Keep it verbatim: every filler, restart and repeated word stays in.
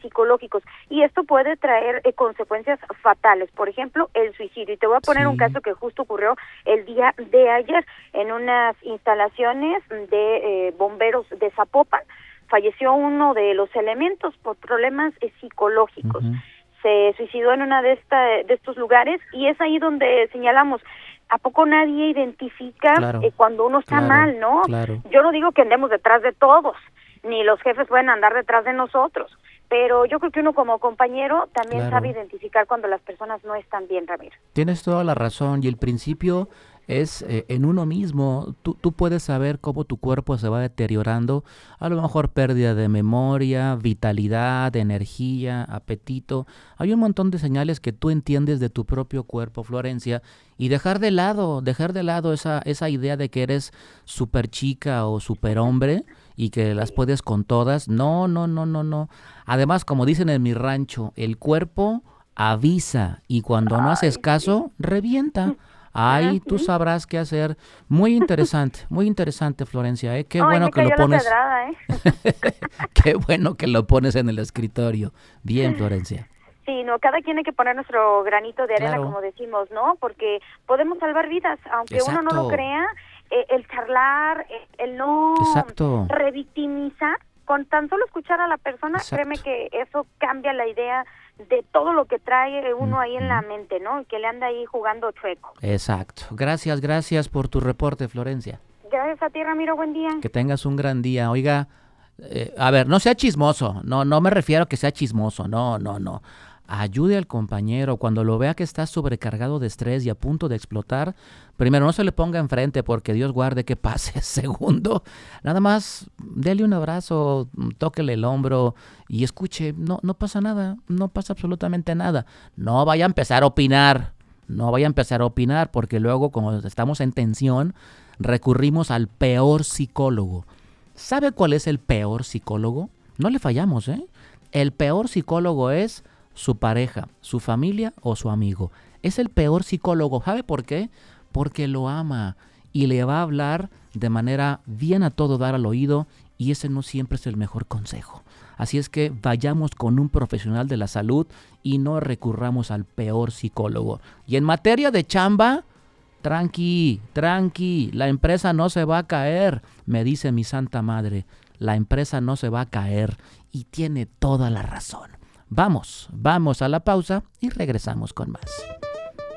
psicológicos, y esto puede traer eh, consecuencias fatales, por ejemplo, el suicidio. Y te voy a poner sí. un caso que justo ocurrió el día de ayer en unas instalaciones de eh, bomberos de Zapopan. Falleció uno de los elementos por problemas eh, psicológicos. Uh-huh. Se suicidó en una de, esta, de estos lugares, y es ahí donde señalamos, ¿a poco nadie identifica claro, eh, cuando uno está claro, mal, no? Claro. Yo no digo que andemos detrás de todos, ni los jefes pueden andar detrás de nosotros, pero yo creo que uno como compañero también claro. sabe identificar cuando las personas no están bien, Ramiro. Tienes toda la razón, y el principio es eh, en uno mismo. Tú, tú puedes saber cómo tu cuerpo se va deteriorando, a lo mejor pérdida de memoria, vitalidad, energía, apetito. Hay un montón de señales que tú entiendes de tu propio cuerpo, Florencia, y dejar de lado, dejar de lado esa, esa idea de que eres súper chica o súper hombre y que las puedes con todas. No, no, no, no, no. Además, como dicen en mi rancho, el cuerpo avisa, y cuando no haces caso, revienta. Ay, tú sabrás qué hacer. Muy interesante, muy interesante, Florencia, ¿eh? Qué Ay, bueno me que lo cayó pones. La pedrada, ¿eh? Qué bueno que lo pones en el escritorio. Bien, Florencia. Sí, no, cada quien hay que poner nuestro granito de arena, claro. como decimos, ¿no? Porque podemos salvar vidas, aunque Exacto. uno no lo crea, eh, el charlar, eh, el no Exacto. revictimizar, con tan solo escuchar a la persona, Exacto. créeme que eso cambia la idea de todo lo que trae uno ahí en la mente, ¿no? Y que le anda ahí jugando chueco. Exacto. Gracias, gracias por tu reporte, Florencia. Gracias a ti, Ramiro, buen día. Que tengas un gran día. Oiga, eh, a ver, no sea chismoso, no, no me refiero a que sea chismoso, no, no, no. Ayude al compañero cuando lo vea que está sobrecargado de estrés y a punto de explotar. Primero, no se le ponga enfrente porque Dios guarde que pase. Segundo, nada más dele un abrazo, tóquele el hombro y escuche. No, no pasa nada, no pasa absolutamente nada. No vaya a empezar a opinar, no vaya a empezar a opinar porque luego, como estamos en tensión, recurrimos al peor psicólogo. ¿Sabe cuál es el peor psicólogo? No le fallamos, ¿eh? El peor psicólogo es su pareja, su familia o su amigo. Es el peor psicólogo. ¿Sabe por qué? Porque lo ama y le va a hablar de manera bien a todo dar al oído, y ese no siempre es el mejor consejo. Así es que vayamos con un profesional de la salud y no recurramos al peor psicólogo. Y en materia de chamba, tranqui, tranqui, la empresa no se va a caer, me dice mi santa madre. La empresa no se va a caer, y tiene toda la razón. Vamos, vamos a la pausa y regresamos con más.